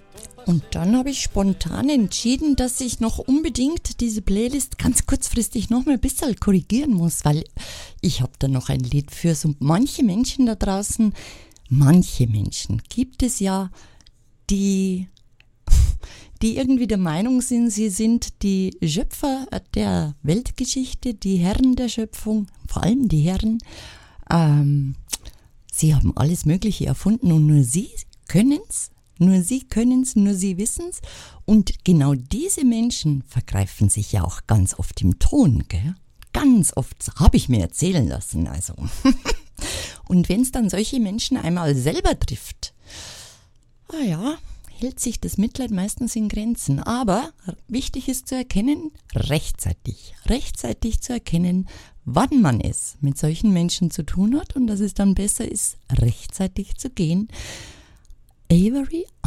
Und dann habe ich spontan entschieden, dass ich noch unbedingt diese Playlist ganz kurzfristig noch mal ein bisschen korrigieren muss, weil ich habe da noch ein Lied für so manche Menschen da draußen. Manche Menschen gibt es ja, die irgendwie der Meinung sind, sie sind die Schöpfer der Weltgeschichte, die Herren der Schöpfung, vor allem die Herren. Sie haben alles Mögliche erfunden und nur sie können's. Nur sie können's, nur sie wissen's. Und genau diese Menschen vergreifen sich ja auch ganz oft im Ton, gell? Ganz oft, habe ich mir erzählen lassen, also. Und wenn es dann solche Menschen einmal selber trifft, hält sich das Mitleid meistens in Grenzen. Aber wichtig ist zu erkennen, rechtzeitig zu erkennen, wann man es mit solchen Menschen zu tun hat und dass es dann besser ist, rechtzeitig zu gehen. Avery